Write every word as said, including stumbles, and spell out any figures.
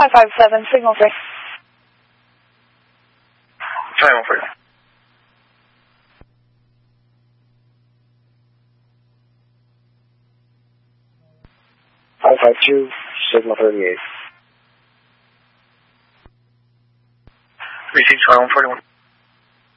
five five seven, signal three. Triangle three. five five two, signal thirty-eight. Receive Triangle forty-one.